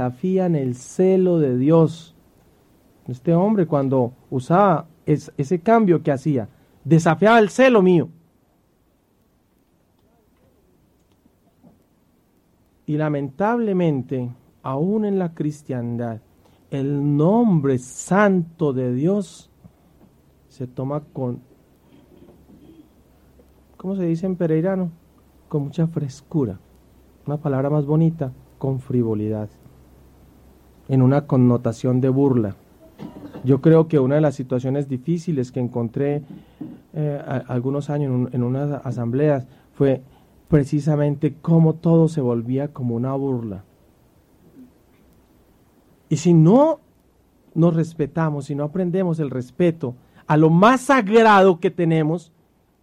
desafían el celo de Dios. Este hombre, cuando usaba ese cambio que hacía, desafiaba el celo mío. Y lamentablemente, aún en la cristiandad, el nombre santo de Dios se toma con, ¿cómo se dice en pereirano? Con mucha frescura. Una palabra más bonita, con frivolidad, en una connotación de burla. Yo creo que una de las situaciones difíciles que encontré algunos años en unas asambleas fue precisamente cómo todo se volvía como una burla. Y si no nos respetamos, si no aprendemos el respeto a lo más sagrado que tenemos,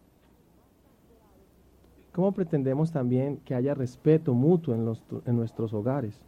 ¿cómo pretendemos también que haya respeto mutuo en nuestros hogares?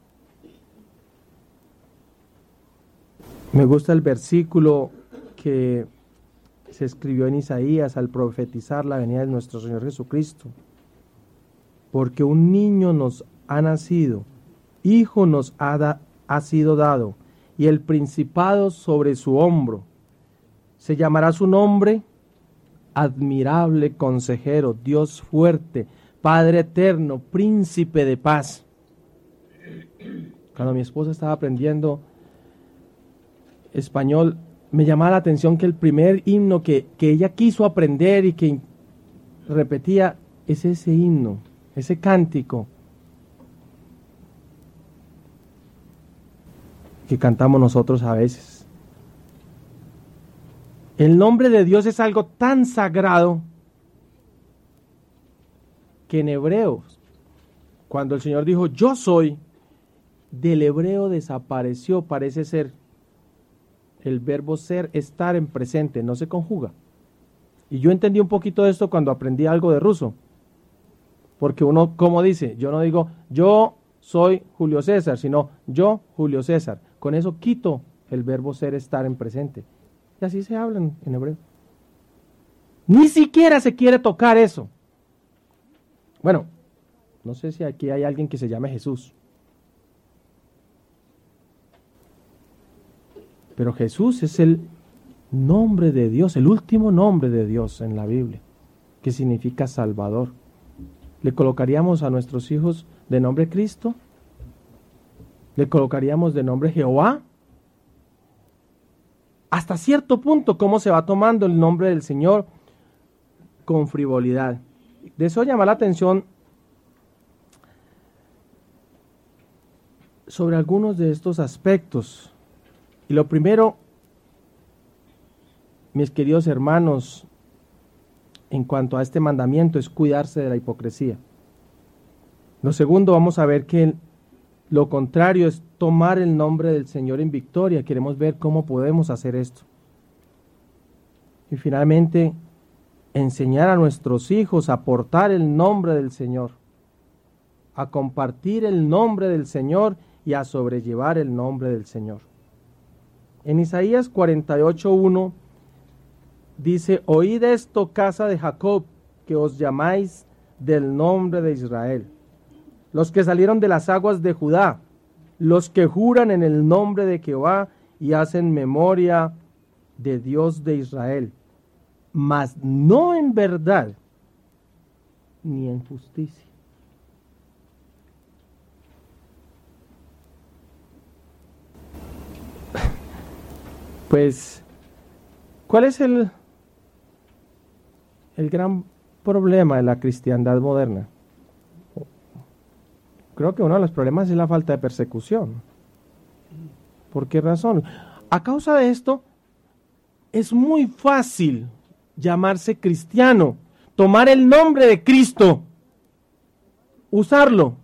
Me gusta el versículo que se escribió en Isaías al profetizar la venida de nuestro Señor Jesucristo. Porque un niño nos ha nacido, hijo nos ha sido dado, y el principado sobre su hombro. Se llamará su nombre Admirable Consejero, Dios fuerte, Padre eterno, Príncipe de paz. Cuando mi esposa estaba aprendiendo español, me llamaba la atención que el primer himno que ella quiso aprender y que repetía es ese himno, ese cántico que cantamos nosotros a veces. El nombre de Dios es algo tan sagrado que en Hebreos, cuando el Señor dijo yo soy, del hebreo desapareció, parece ser, el verbo ser, estar en presente, no se conjuga. Y yo entendí un poquito de esto cuando aprendí algo de ruso. Porque uno, ¿cómo dice? Yo no digo, yo soy Julio César, sino yo, Julio César. Con eso quito el verbo ser, estar en presente. Y así se habla en hebreo. Ni siquiera se quiere tocar eso. Bueno, no sé si aquí hay alguien que se llame Jesús. Pero Jesús es el nombre de Dios, el último nombre de Dios en la Biblia, que significa Salvador. ¿Le colocaríamos a nuestros hijos de nombre Cristo? ¿Le colocaríamos de nombre Jehová? Hasta cierto punto, ¿cómo se va tomando el nombre del Señor? Con frivolidad. De eso llama la atención sobre algunos de estos aspectos. Y lo primero, mis queridos hermanos, en cuanto a este mandamiento, es cuidarse de la hipocresía. Lo segundo, vamos a ver que lo contrario es tomar el nombre del Señor en victoria. Queremos ver cómo podemos hacer esto. Y finalmente, enseñar a nuestros hijos a portar el nombre del Señor, a compartir el nombre del Señor y a sobrellevar el nombre del Señor. En Isaías 48:1 dice, oíd esto, casa de Jacob, que os llamáis del nombre de Israel, los que salieron de las aguas de Judá, los que juran en el nombre de Jehová y hacen memoria de Dios de Israel, mas no en verdad ni en justicia. Pues, ¿cuál es el gran problema de la cristiandad moderna? Creo que uno de los problemas es la falta de persecución. ¿Por qué razón? A causa de esto, es muy fácil llamarse cristiano, tomar el nombre de Cristo, usarlo,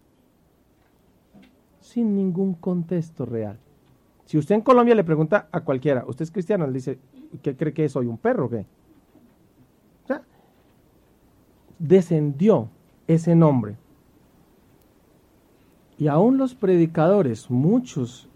sin ningún contexto real. Si usted en Colombia le pregunta a cualquiera, ¿usted es cristiano? Él dice, ¿qué cree que soy? ¿Un perro o qué? O sea, descendió ese nombre. Y aún los predicadores, muchos